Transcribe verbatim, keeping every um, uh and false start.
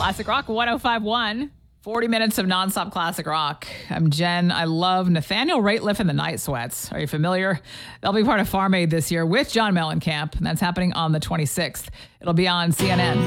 Classic Rock one oh five point one. forty minutes of nonstop classic rock. I'm Jen. I love Nathaniel Rateliff and the Night Sweats. Are you familiar? They'll be part of Farm Aid this year with John Mellencamp, and that's happening on the twenty-sixth. It'll be on C N N.